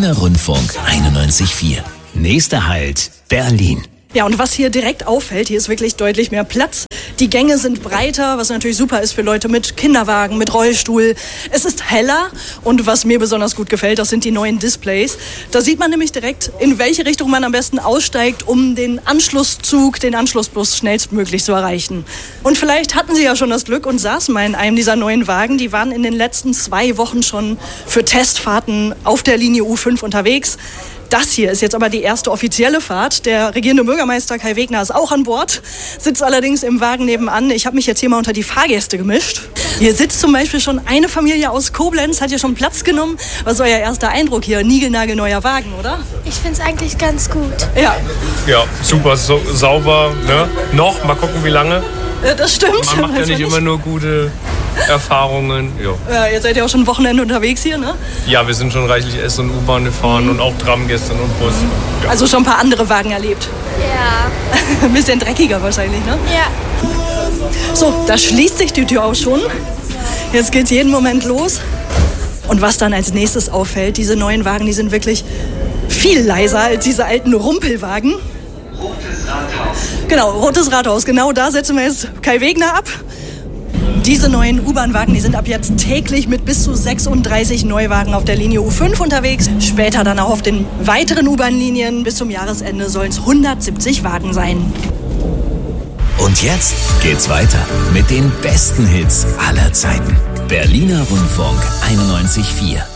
Berliner Rundfunk 91.4. Nächster Halt, Berlin. Ja, und was hier direkt auffällt, hier ist wirklich deutlich mehr Platz. Die Gänge sind breiter, was natürlich super ist für Leute mit Kinderwagen, mit Rollstuhl. Es ist heller und was mir besonders gut gefällt, das sind die neuen Displays. Da sieht man nämlich direkt, in welche Richtung man am besten aussteigt, um den Anschlusszug, den Anschlussbus schnellstmöglich zu erreichen. Und vielleicht hatten Sie ja schon das Glück und saßen mal in einem dieser neuen Wagen. Die waren in den letzten 2 Wochen schon für Testfahrten auf der Linie U5 unterwegs. Das hier ist jetzt aber die erste offizielle Fahrt. Der regierende Bürgermeister Kai Wegner ist auch an Bord, sitzt allerdings im Wagen nebenan. Ich habe mich jetzt hier mal unter die Fahrgäste gemischt. Hier sitzt zum Beispiel schon eine Familie aus Koblenz, hat hier schon Platz genommen. Was ist euer erster Eindruck hier? Niegelnagelneuer Wagen, oder? Ich finde es eigentlich ganz gut. Ja. Ja, super sauber, ne? Noch, mal gucken wie lange. Das stimmt. Man macht ja nicht immer nur gute Erfahrungen. Ja, ihr seid ja auch schon ein Wochenende unterwegs hier, ne? Ja, wir sind schon reichlich S- und U-Bahn gefahren und auch Tram gestern und Bus. Ja. Also schon ein paar andere Wagen erlebt. Ja. Ein bisschen dreckiger wahrscheinlich, ne? Ja. So, da schließt sich die Tür auch schon. Jetzt geht's jeden Moment los. Und was dann als nächstes auffällt, diese neuen Wagen, die sind wirklich viel leiser als diese alten Rumpelwagen. Rotes Rathaus. Genau, Rotes Rathaus. Genau da setzen wir jetzt Kai Wegner ab. Diese neuen U-Bahn-Wagen, die sind ab jetzt täglich mit bis zu 36 Neuwagen auf der Linie U5 unterwegs. Später dann auch auf den weiteren U-Bahn-Linien. Bis zum Jahresende sollen es 170 Wagen sein. Und jetzt geht's weiter mit den besten Hits aller Zeiten. Berliner Rundfunk 91.4.